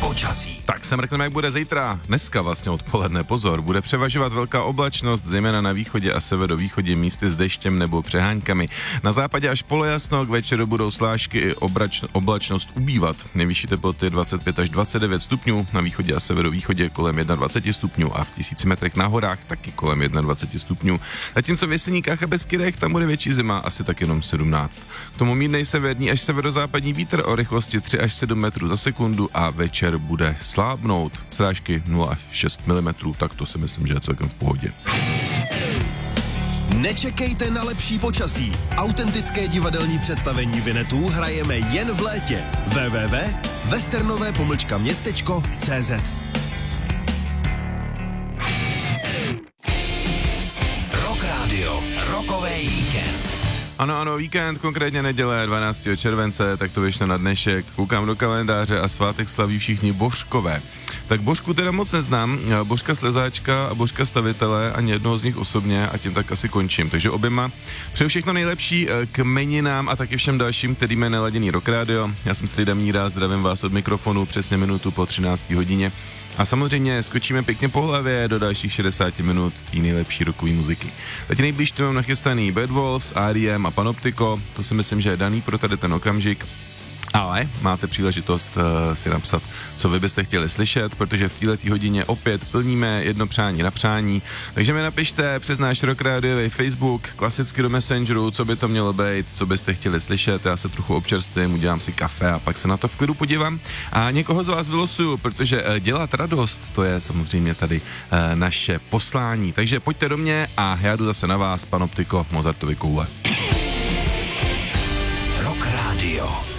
počasí. Tak jsem řekl, jak bude zítra, dneska vlastně odpoledne, pozor, bude převažovat velká oblačnost, zejména na východě a severovýchodě místy s deštěm nebo přeháňkami. Na západě až polojasno, k večeru budou slášky i oblačnost ubývat. Nejvyšší teploty 25 až 29 stupňů, na východě a severovýchodě kolem 21 stupňů a v 1000 metrech na horách taky kolem 21 stupňů. Zatímco v Jeseníkách a Beskydech tam bude větší zima, asi tak jenom 17. K tomu mírnej severní až severozápadní vítr o rychlosti 3 až 7 metrů za sekundu a večer bude slábnout. Srážky 0 až 6 mm, tak to si myslím, že je celkem v pohodě. Nečekejte na lepší počasí. Autentické divadelní představení Vinetů hrajeme jen v létě. www.westernové-městečko.cz Rock Radio, rokový víkend. Ano, víkend, konkrétně neděle 12. července, tak to vyšlo na dnešek. Koukám do kalendáře a svátek slaví všichni Božkové. Tak Božku teda moc neznám, Božka Slezáčka a Božka Stavitele, ani jednoho z nich osobně a tím tak asi končím. Takže oběma přeju všechno nejlepší k jmeninám a taky všem dalším, kterým je naladěný Rock Radio. Já jsem Strejda Míra, zdravím vás od mikrofonu přesně minutu po 13. hodině. A samozřejmě skočíme pěkně po hlavě do dalších 60 minut té nejlepší rockové muziky. Teď nejblíž tu mám nachystaný Bad Wolves, R.E.M. a Panoptiko, to si myslím, že je daný pro tady ten okamžik. Ale máte příležitost si napsat, co vy byste chtěli slyšet, protože v této hodině opět plníme jedno přání na přání. Takže mi napište přes náš Rock Radiový Facebook, klasicky do Messengeru, co by to mělo být, co byste chtěli slyšet. Já se trochu občerstvím, udělám si kafe a pak se na to v klidu podívám. A někoho z vás vylosuju, protože dělat radost, to je samozřejmě tady naše poslání. Takže pojďte do mě a já jdu zase na vás, Panoptiko, Mozartovy koule. Rock Radio.